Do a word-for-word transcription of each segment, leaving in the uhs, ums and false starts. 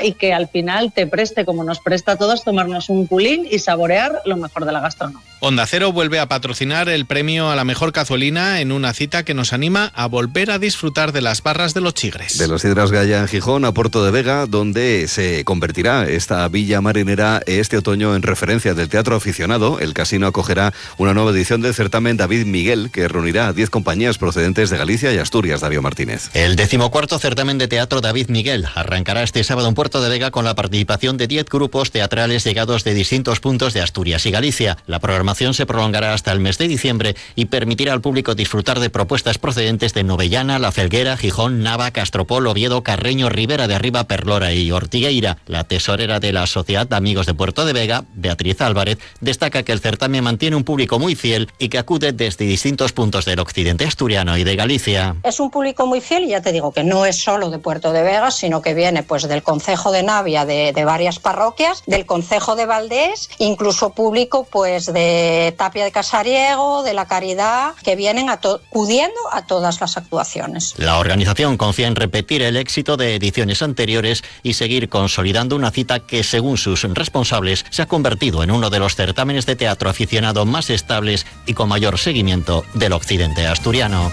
y que al final te preste, como nos presta a todos, tomarnos un culín y saborear lo mejor de la gastronomía. Onda Cero vuelve a patrocinar el premio a la mejor cazuelina en una cita que nos anima a volver a disfrutar de las barras de los Chigres. De los Sidras Gaya en Gijón a Puerto de Vega, donde se convertirá esta villa marinera este otoño en referencia del teatro aficionado. El casino acogerá una nueva edición del certamen David Miguel, que reunirá a diez compañías procedentes de Galicia y Asturias. Darío Martínez. El decimocuarto certamen de teatro David Miguel arrancará este sábado en Puerto de Vega con la participación de diez grupos teatrales llegados de distintos puntos de Asturias y Galicia. La programación se prolongará hasta el mes de diciembre y permitirá al público disfrutar de propuestas procedentes de Novellana, La Felguera, Gijón, Nava, Castropol, Oviedo, Carreño, Ribera de Arriba, Perlora y Ortigueira. La tesorera de la Sociedad de Amigos de Puerto de Vega, Beatriz Álvarez, destaca que el certamen mantiene un público muy fiel y que acude desde distintos puntos del occidente asturiano y de Galicia. Es un público muy fiel y ya te digo que no es solo de Puerto de Vega, sino que viene pues del concejo de Navia, de, de varias parroquias, del concejo de Valdés, incluso público pues de Tapia de Casariego, de La Caridad, que vienen to- acudiendo a todas las actuaciones. La organización confía en repetir el éxito de ediciones anteriores y seguir consolidando una cita que, según sus responsables, se ha convertido en uno de los certámenes de teatro aficionado más estables y con mayor seguimiento del occidente asturiano.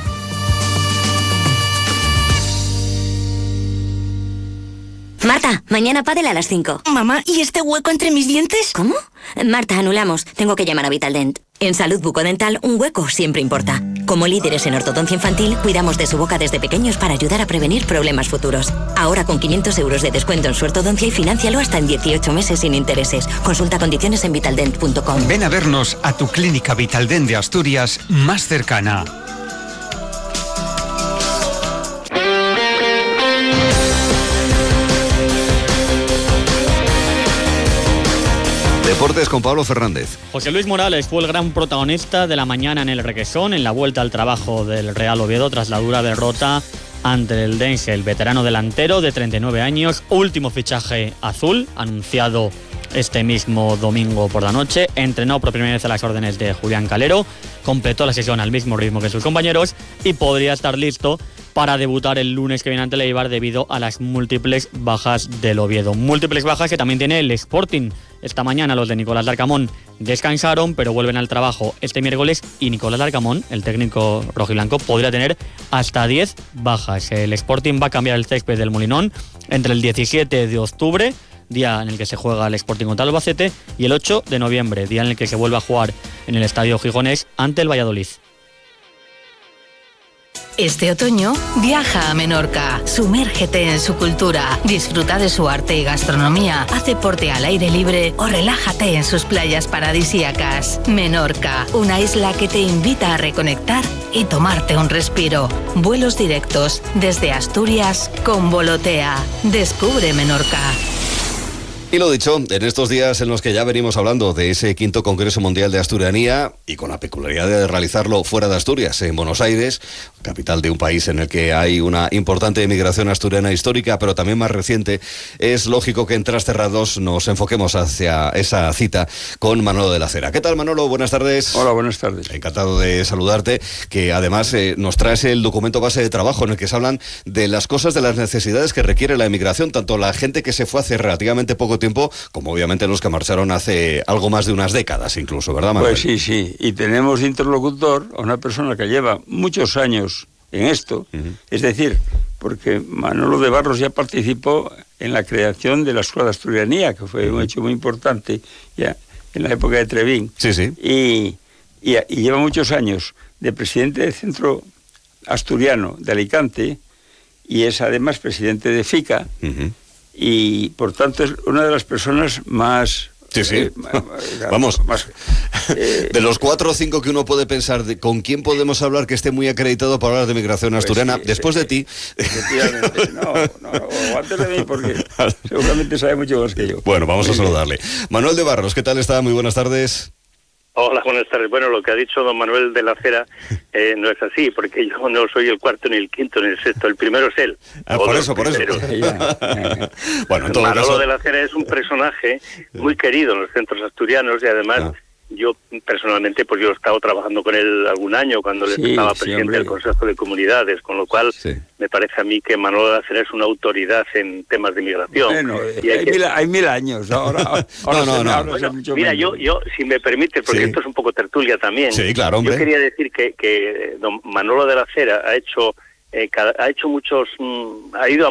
Marta, mañana pádel a las cinco. Mamá, ¿y este hueco entre mis dientes? ¿Cómo? Marta, anulamos. Tengo que llamar a Vitaldent. En salud bucodental, un hueco siempre importa. Como líderes en ortodoncia infantil, cuidamos de su boca desde pequeños para ayudar a prevenir problemas futuros. Ahora con quinientos euros de descuento en su ortodoncia y financialo hasta en dieciocho meses sin intereses. Consulta condiciones en vitaldent punto com. Ven a vernos a tu clínica Vitaldent de Asturias más cercana. Deportes con Pablo Fernández. José Luis Morales fue el gran protagonista de la mañana en el Requesón, en la vuelta al trabajo del Real Oviedo tras la dura derrota ante el Eldense. El veterano delantero de treinta y nueve años, último fichaje azul, anunciado este mismo domingo por la noche, entrenó por primera vez a las órdenes de Julián Calero, completó la sesión al mismo ritmo que sus compañeros y podría estar listo para debutar el lunes que viene ante el Eibar debido a las múltiples bajas del Oviedo. Múltiples bajas que también tiene el Sporting. Esta mañana los de Nicolás Larcamón descansaron, pero vuelven al trabajo este miércoles y Nicolás Larcamón, el técnico rojiblanco, podría tener hasta diez bajas. El Sporting va a cambiar el césped del Molinón entre el diecisiete de octubre, día en el que se juega el Sporting contra el Albacete, y el ocho de noviembre, día en el que se vuelve a jugar en el Estadio Gijonés ante el Valladolid. Este otoño, viaja a Menorca, sumérgete en su cultura, disfruta de su arte y gastronomía, haz deporte al aire libre o relájate en sus playas paradisíacas. Menorca, una isla que te invita a reconectar y tomarte un respiro. Vuelos directos desde Asturias con Volotea. Descubre Menorca. Y lo dicho, en estos días en los que ya venimos hablando de ese quinto Congreso Mundial de Asturianía y con la peculiaridad de realizarlo fuera de Asturias, en Buenos Aires, capital de un país en el que hay una importante emigración asturiana histórica, pero también más reciente, es lógico que en Tras Cerrados nos enfoquemos hacia esa cita con Manolo de la Cera. ¿Qué tal, Manolo? Buenas tardes. Hola, buenas tardes. Encantado de saludarte, que además eh, nos traes el documento base de trabajo en el que se hablan de las cosas, de las necesidades que requiere la emigración, tanto la gente que se fue hace relativamente poco tiempo, como obviamente los que marcharon hace algo más de unas décadas incluso, ¿verdad, Manuel? Pues sí, sí, y tenemos de interlocutor a una persona que lleva muchos años en esto, uh-huh. Es decir, porque Manolo de Barros ya participó en la creación de la Escuela de Asturianía, que fue uh-huh. un hecho muy importante ya en la época de Trevín. Sí, sí. Y, y, y lleva muchos años de presidente del Centro Asturiano de Alicante y es además presidente de FICA. Uh-huh. Y por tanto es una de las personas más... Sí, sí. Eh, Vamos, más, eh, de los cuatro o cinco que uno puede pensar, de con quién podemos hablar que esté muy acreditado para hablar de migración asturiana, pues sí, después eh, de ti. Efectivamente, no, no, o antes de mí, porque seguramente sabe mucho más que yo. Bueno, vamos muy a saludarle. Bien. Manuel de Barros, ¿qué tal está? Muy buenas tardes. Hola, buenas tardes. Bueno, lo que ha dicho don Manuel de la Cera eh, no es así, porque yo no soy el cuarto, ni el quinto, ni el sexto. El primero es él. Ah, por eso, por eso. Bueno, en todo Manolo caso... de la Cera es un personaje muy querido en los centros asturianos y además ah. yo personalmente, pues yo he estado trabajando con él algún año cuando él Sí, estaba sí, presidente hombre. del Consejo de Comunidades, con lo cual Sí. me parece a mí que Manolo de la Cera es una autoridad en temas de migración. Bueno, Y hay hay, que- mil, hay mil años ahora. ahora No, no, se- no. ahora se Bueno, mucho mira, menos. yo, yo, si me permite, porque Sí. esto es un poco tertulia también. Sí, claro, hombre. Yo quería decir que, que don Manolo de la Cera ha hecho, eh, cada- ha hecho muchos, mm, ha ido a